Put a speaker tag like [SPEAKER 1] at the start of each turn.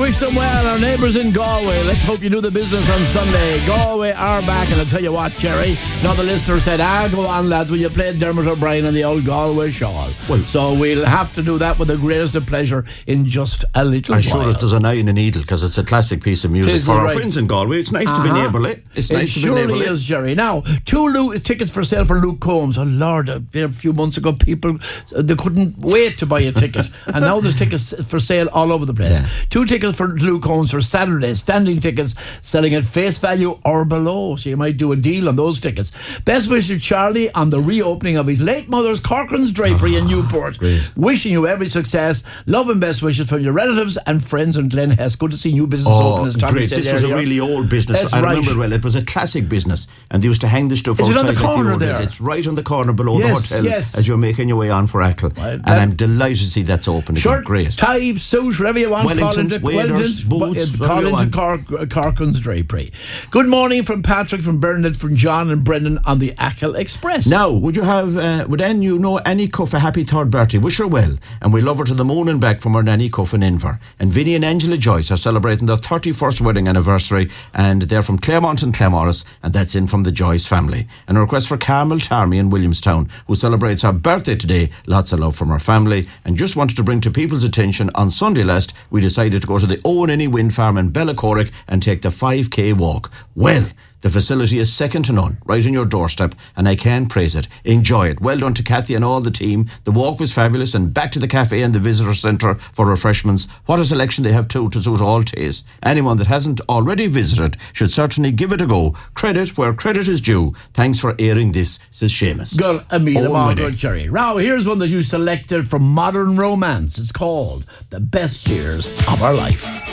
[SPEAKER 1] wish them well. Our neighbours in Galway. Let's hope you do the business on Sunday. Galway are back, and I'll tell you what, Jerry. Another listener said, go on, lads, will you play Dermot O'Brien and the old Galway shawl? Well, so we'll have to do that with the greatest of pleasure in just a little while.
[SPEAKER 2] I'm sure there's an eye in a needle, because it's a classic piece of music for our friends in Galway. It's nice to be neighbourly. It's nice to be neighbourly.
[SPEAKER 1] It surely is, Jerry. Now, 2 tickets for sale for Luke Combs. Oh, Lord, a few months ago, people, they couldn't wait to buy a ticket. And now there's tickets for sale all over the place. Yeah. 2 tickets for Luke Combs for Saturday. Standing tickets selling at face value or below. So you might do a deal on those tickets. Best wishes to Charlie on the reopening of his late mother's Corcoran's Drapery in Newport. Great. Wishing you every success. Love and best wishes from your relatives and friends in Glen Hess. Good to see new business open, as Tommy said.
[SPEAKER 2] This was a really old business. I remember it well. It was a classic business, and they used to hang the stuff outside.
[SPEAKER 1] Is it on the corner there?
[SPEAKER 2] It's right on the corner below the hotel as you're making your way on for Achill. And I'm delighted to see that's open again.
[SPEAKER 1] Shirt,
[SPEAKER 2] great.
[SPEAKER 1] tie, suit, whatever you want.
[SPEAKER 2] Wellingtons, waders, boots,
[SPEAKER 1] call into Corcoran's Drapery. Good morning from Patrick, from Bernard, from John and Brendan on the Achill Express.
[SPEAKER 2] Now, would you have, would Annie Cuff a happy third birthday? Wish her well, and we love her to the moon and back from her nanny Cuff in Inver. And Vinny and Angela Joyce are celebrating their 31st wedding anniversary, and they're from Claremont and Claremorris, and that's in from the Joyce family. And a request for Carmel Charmy in Williamstown, who celebrates her birthday today. Lots of love from her family, and just wanted to bring to people's attention, on Sunday last, we decided to go to the Owenany Wind Farm in Bellacorrick and take the 5k walk. Well, the facility is second to none, right on your doorstep, and I can't praise it. Enjoy it. Well done to Kathy and all the team. The walk was fabulous, and back to the cafe and the visitor centre for refreshments. What a selection they have too, to suit all tastes. Anyone that hasn't already visited should certainly give it a go. Credit where credit is due. Thanks for airing this, says Seamus.
[SPEAKER 1] Good, Good, Jerry. Now, here's one that you selected from Modern Romance. It's called The Best Years of Our Life.